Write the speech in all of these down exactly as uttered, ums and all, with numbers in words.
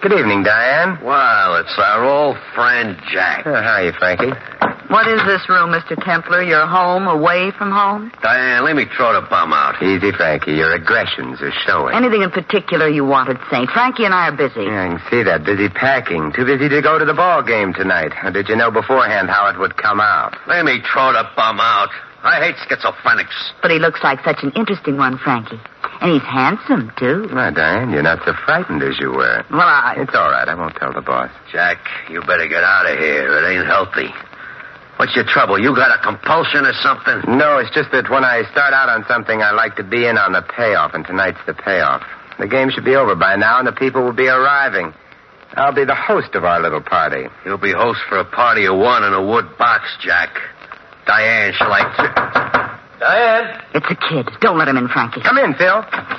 Good evening, Diane. Well, it's our old friend, Jack. Uh, how are you, Frankie? What is this room, Mister Templar? Your home, away from home? Diane, let me throw the bum out. Easy, Frankie. Your aggressions are showing. Anything in particular you wanted, Saint? Frankie and I are busy. Yeah, I can see that. Busy packing. Too busy to go to the ball game tonight. Or did you know beforehand how it would come out? Let me throw the bum out. I hate schizophrenics. But he looks like such an interesting one, Frankie. And he's handsome, too. Well, Diane, you're not so frightened as you were. Well, I... It's all right. I won't tell the boss. Jack, you better get out of here. It ain't healthy. What's your trouble? You got a compulsion or something? No, it's just that when I start out on something, I like to be in on the payoff, and tonight's the payoff. The game should be over by now, and the people will be arriving. I'll be the host of our little party. You'll be host for a party of one in a wood box, Jack. Diane, shall I... T- Diane? It's a kid. Don't let him in, Frankie. Come in, Phil.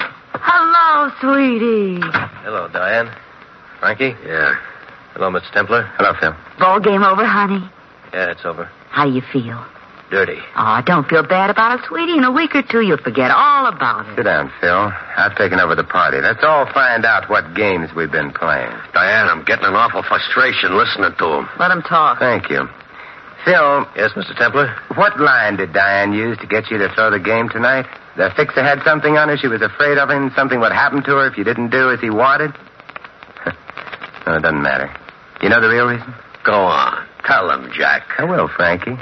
Hello, sweetie. Hello, Diane. Frankie? Yeah. Hello, Mister Templar. Hello, Phil. Ball game over, honey? Yeah, it's over. How do you feel? Dirty. Oh, don't feel bad about it, sweetie. In a week or two, you'll forget all about it. Sit down, Phil. I've taken over the party. Let's all find out what games we've been playing. Diane, I'm getting an awful frustration listening to him. Let him talk. Thank you. Phil. Yes, Mister Templar? What line did Diane use to get you to throw the game tonight? The fixer had something on her she was afraid of him, something would happen to her if you didn't do as he wanted? No, it doesn't matter. You know the real reason? Go on. Tell him, Jack. I will, Frankie.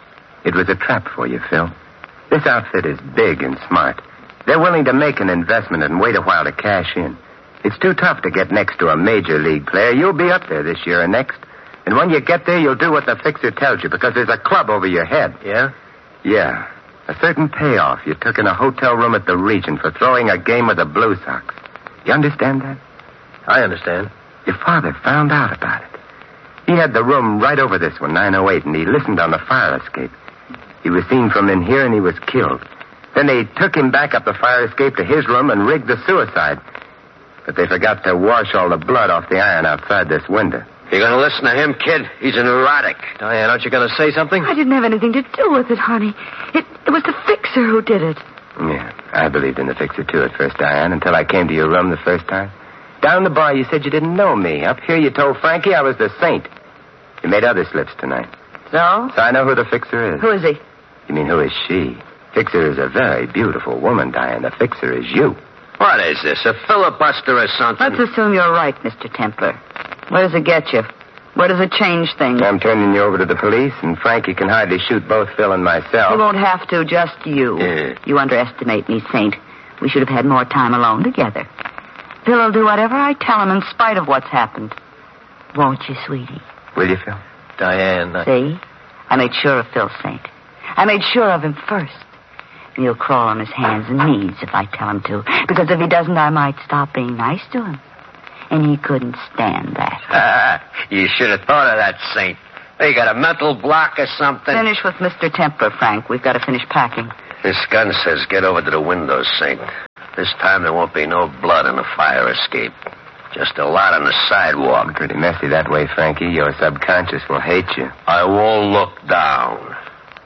It was a trap for you, Phil. This outfit is big and smart. They're willing to make an investment and wait a while to cash in. It's too tough to get next to a major league player. You'll be up there this year and next. And when you get there, you'll do what the fixer tells you because there's a club over your head. Yeah? Yeah. A certain payoff you took in a hotel room at the Regent for throwing a game with the Blue Sox. You understand that? I understand. Your father found out about it. He had the room right over this one, nine oh eight, and he listened on the fire escape. He was seen from in here, and he was killed. Then they took him back up the fire escape to his room and rigged the suicide. But they forgot to wash all the blood off the iron outside this window. You gonna listen to him, kid? He's a neurotic. Diane, aren't you gonna say something? I didn't have anything to do with it, honey. It, it was the fixer who did it. Yeah, I believed in the fixer, too, at first, Diane, until I came to your room the first time. Down the bar, you said you didn't know me. Up here, you told Frankie I was the saint. You made other slips tonight. So? So I know who the fixer is. Who is he? You mean, who is she? Fixer is a very beautiful woman, Diane. The fixer is you. What is this, a filibuster or something? Let's assume you're right, Mister Templar. Where does it get you? Where does it change things? I'm turning you over to the police, and Frankie can hardly shoot both Phil and myself. He won't have to, just you. Yeah. You underestimate me, Saint. We should have had more time alone together. Phil will do whatever I tell him in spite of what's happened. Won't you, sweetie? Will you, Phil? Diane. I... See? I made sure of Phil, Saint. I made sure of him first. And he'll crawl on his hands and knees if I tell him to. Because if he doesn't, I might stop being nice to him. And he couldn't stand that. Ah, you should have thought of that, Saint. They got a mental block or something. Finish with Mister Templar, Frank. We've got to finish packing. This gun says get over to the window, Saint. This time there won't be no blood in the fire escape. Just a lot on the sidewalk. Pretty messy that way, Frankie. Your subconscious will hate you. I won't look down.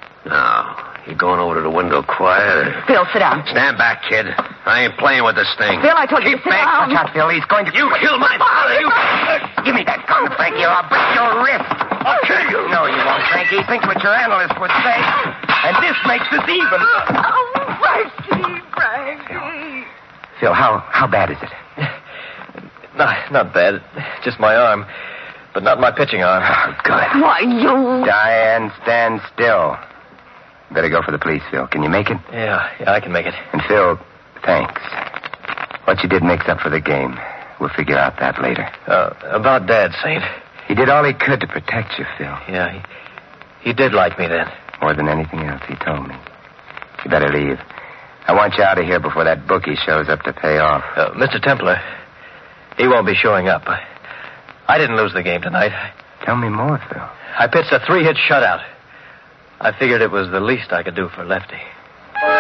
Now, you going over to the window quiet? Or... Phil, sit down. Stand back, kid. I ain't playing with this thing. Phil, I told you Keep to sit back. down. Watch out, Phil. He's going to... You killed my father. You... Give me that gun, Frankie, or I'll break your wrist. I'll kill you. No, you won't, Frankie. Think what your analyst would say. And this makes us even. Oh, Frankie, Frankie. Phil, how, how bad is it? Not, not bad. Just my arm. But not my pitching arm. Oh, good. Why, you... Diane, stand still. Better go for the police, Phil. Can you make it? Yeah, yeah, I can make it. And Phil, thanks. What you did makes up for the game. We'll figure out that later. Uh, about Dad, Saint. He did all he could to protect you, Phil. Yeah, he, he did like me then. More than anything else, he told me. You better leave. I want you out of here before that bookie shows up to pay off. Uh, Mister Templar, he won't be showing up. I, I didn't lose the game tonight. Tell me more, Phil. I pitched a three-hit shutout. I figured it was the least I could do for Lefty.